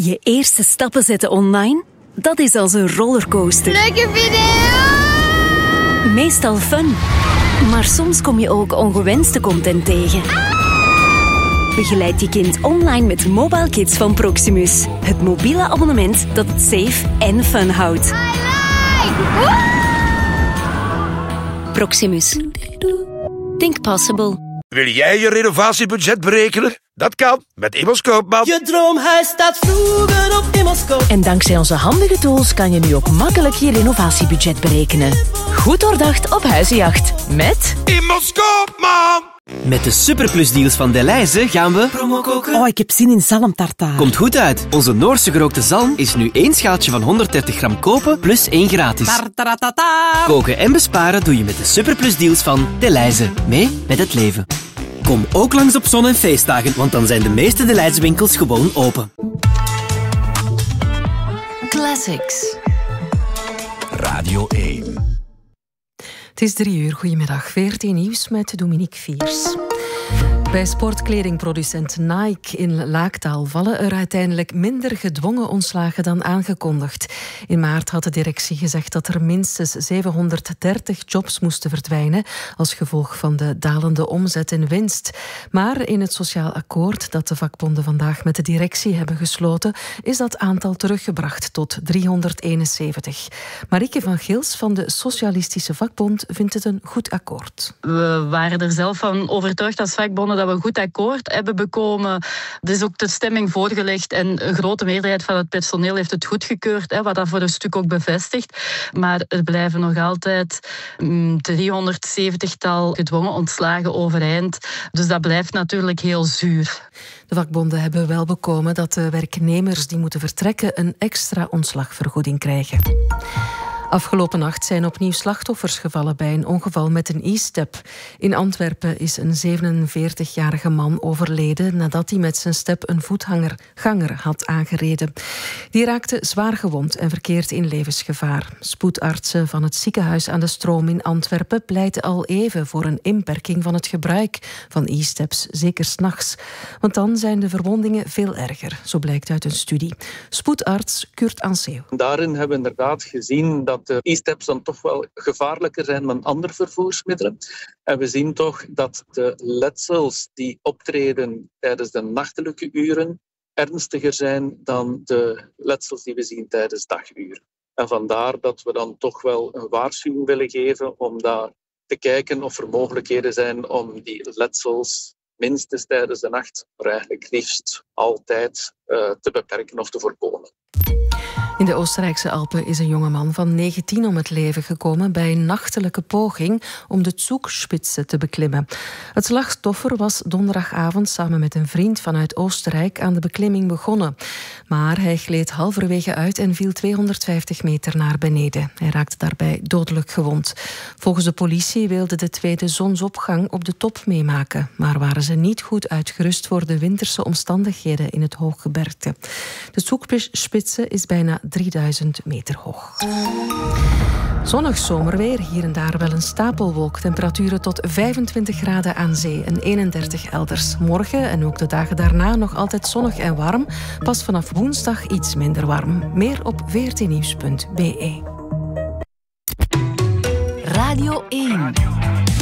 Je eerste stappen zetten online? Dat is als een rollercoaster. Leuke video! Meestal fun. Maar soms kom je ook ongewenste content tegen. Begeleid je kind online met Mobile Kids van Proximus. Het mobiele abonnement dat het safe en fun houdt. Proximus. Think possible. Wil jij je renovatiebudget berekenen? Dat kan met Immos Koopman. Je droomhuis staat vroeger op Immos Koopman. En dankzij onze handige tools kan je nu ook makkelijk je renovatiebudget berekenen. Goed doordacht op huizenjacht. Met Immos Koopman. Met de superplusdeals van Delhaize gaan we Promo koken. Oh, ik heb zin in zalmtartaar. Komt goed uit. Onze Noorse gerookte zalm is nu 1 schaaltje van 130 gram kopen plus 1 gratis. Tartaratata. Koken en besparen doe je met de superplusdeals van Delhaize. Mee met het leven. Kom ook langs op zon- en feestdagen, want dan zijn de meeste Delhaize winkels gewoon open. Classics. Radio 1. Het is 3:00. Goedemiddag. VRT Nieuws met Dominique Viers. Bij sportkledingproducent Nike in Laaktaal vallen er uiteindelijk minder gedwongen ontslagen dan aangekondigd. In maart had de directie gezegd dat er minstens 730 jobs moesten verdwijnen als gevolg van de dalende omzet en winst. Maar in het sociaal akkoord dat de vakbonden vandaag met de directie hebben gesloten, is dat aantal teruggebracht tot 371. Marieke van Gils van de Socialistische Vakbond vindt het een goed akkoord. We waren er zelf van overtuigd als vakbonden dat we een goed akkoord hebben bekomen. Er is ook de stemming voorgelegd en een grote meerderheid van het personeel heeft het goedgekeurd, wat dat voor een stuk ook bevestigt. Maar er blijven nog altijd 370-tal gedwongen ontslagen overeind. Dus dat blijft natuurlijk heel zuur. De vakbonden hebben wel bekomen dat de werknemers die moeten vertrekken een extra ontslagvergoeding krijgen. Afgelopen nacht zijn opnieuw slachtoffers gevallen bij een ongeval met een e-step. In Antwerpen is een 47-jarige man overleden nadat hij met zijn step een voetganger had aangereden. Die raakte zwaar gewond en verkeert in levensgevaar. Spoedartsen van het ziekenhuis aan de Stroom in Antwerpen pleiten al even voor een inperking van het gebruik van e-steps, zeker 's nachts. Want dan zijn de verwondingen veel erger, zo blijkt uit een studie. Spoedarts Kurt Anseeuw. Daarin hebben we inderdaad gezien dat de e-steps dan toch wel gevaarlijker zijn dan andere vervoersmiddelen. En we zien toch dat de letsels die optreden tijdens de nachtelijke uren ernstiger zijn dan de letsels die we zien tijdens daguren. En vandaar dat we dan toch wel een waarschuwing willen geven om daar te kijken of er mogelijkheden zijn om die letsels minstens tijdens de nacht, maar eigenlijk liefst altijd te beperken of te voorkomen. In de Oostenrijkse Alpen is een jongeman van 19 om het leven gekomen bij een nachtelijke poging om de Zugspitze te beklimmen. Het slachtoffer was donderdagavond samen met een vriend vanuit Oostenrijk aan de beklimming begonnen. Maar hij gleed halverwege uit en viel 250 meter naar beneden. Hij raakte daarbij dodelijk gewond. Volgens de politie wilde de tweede zonsopgang op de top meemaken, maar waren ze niet goed uitgerust voor de winterse omstandigheden in het hooggebergte. De Zugspitze is bijna 3000 meter hoog. Zonnig zomerweer, hier en daar wel een stapelwolk. Temperaturen tot 25 graden aan zee en 31 elders. Morgen en ook de dagen daarna nog altijd zonnig en warm. Pas vanaf woensdag iets minder warm. Meer op vrtnieuws.be. Radio 1.